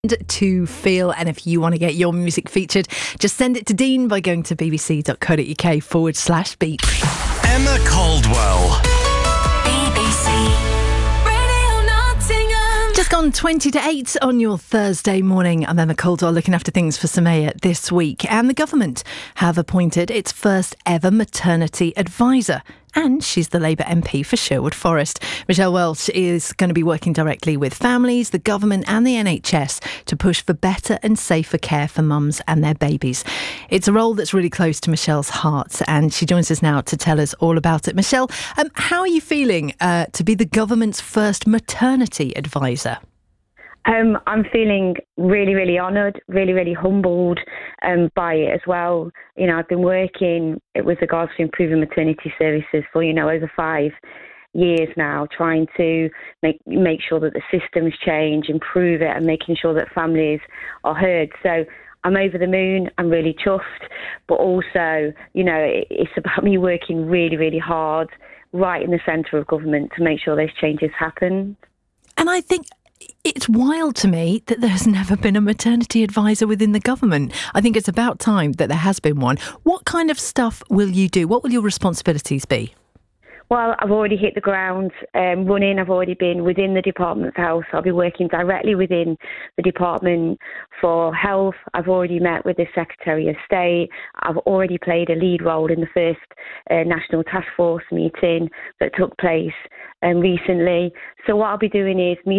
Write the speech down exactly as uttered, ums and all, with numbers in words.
To feel, and if you want to get your music featured, just send it to Dean by going to bbc.co.uk forward slash beat. Emma Caldwell. B B C Radio Nottingham. Just gone twenty to eight on your Thursday morning. I'm Emma Caldwell, looking after things for Samaya this week. And the government have appointed its first ever maternity advisor. And she's the Labour M P for Sherwood Forest. Michelle Welch is going to be working directly with families, the government and the N H S to push for better and safer care for mums and their babies. It's a role that's really close to Michelle's heart, and she joins us now to tell us all about it. Michelle, um, how are you feeling uh, to be the government's first maternity advisor? Um, I'm feeling really, really honoured, really, really humbled um, by it as well. You know, I've been working with regards to improving maternity services for, you know, over five years now, trying to make make sure that the systems change, improve it, and making sure that families are heard. So I'm over the moon. I'm really chuffed. But also, you know, it, it's about me working really, really hard right in the centre of government to make sure those changes happen. And I think it's wild to me that there's never been a maternity advisor within the government. I think it's about time that there has been one. What kind of stuff will you do? What will your responsibilities be? Well, I've already hit the ground um, running. I've already been within the Department for Health. I'll be working directly within the Department for Health. I've already met with the Secretary of State. I've already played a lead role in the first uh, National Task Force meeting that took place um, recently. So what I'll be doing is meeting